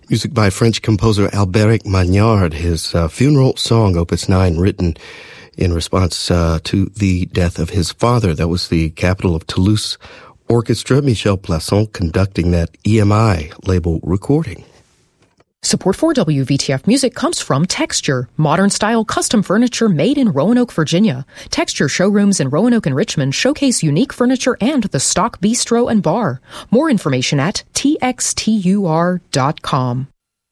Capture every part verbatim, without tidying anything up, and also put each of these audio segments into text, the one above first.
Music by French composer Albéric Magnard, his uh, funeral song, Opus nine, written in response uh, to the death of his father. That was the Capital of Toulouse Orchestra, Michel Plasson, conducting that E M I label recording. Support for W V T F Music comes from Texture, modern-style custom furniture made in Roanoke, Virginia. Texture showrooms in Roanoke and Richmond showcase unique furniture and the stock bistro and bar. More information at T X T U R dot com.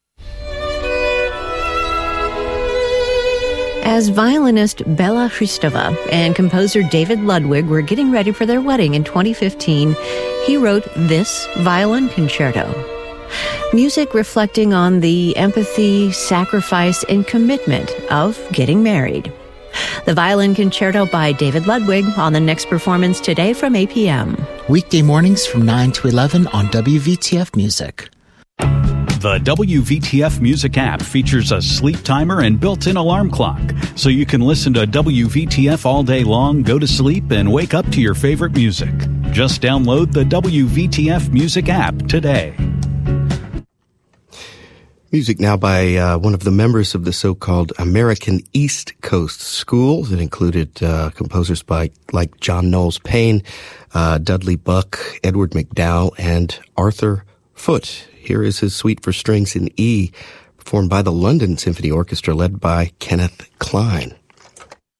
As violinist Bela Hristova and composer David Ludwig were getting ready for their wedding in twenty fifteen, he wrote this violin concerto. Music reflecting on the empathy, sacrifice, and commitment of getting married. The Violin Concerto by David Ludwig on the next performance today from eight p.m. Weekday mornings from nine to eleven on W V T F Music. The W V T F Music app features a sleep timer and built-in alarm clock, so you can listen to W V T F all day long, go to sleep, and wake up to your favorite music. Just download the W V T F Music app today. Music now by uh, one of the members of the so-called American East Coast School that included uh, composers by like John Knowles Payne, uh, Dudley Buck, Edward McDowell, and Arthur Foote. Here is his suite for strings in E, performed by the London Symphony Orchestra, led by Kenneth Klein.